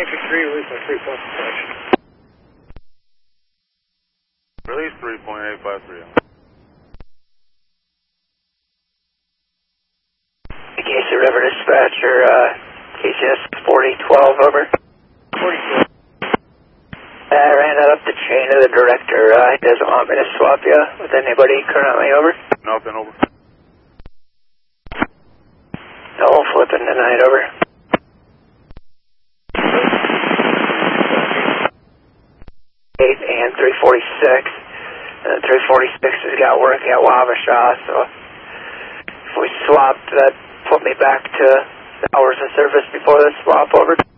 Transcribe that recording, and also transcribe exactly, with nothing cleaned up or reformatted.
Yankee three, release on three point touch. Release three point eight five three. K C River Dispatcher, uh, K C S forty twelve, over. forty twelve. I ran that up the chain of the director. Uh, he doesn't want me to swap you with anybody currently, over. Nothing, over. No flipping tonight, over. eight and three forty-six. And three forty-six has got work at Wabasha, so if we swapped, that put me back to the hours of service before the swap, over.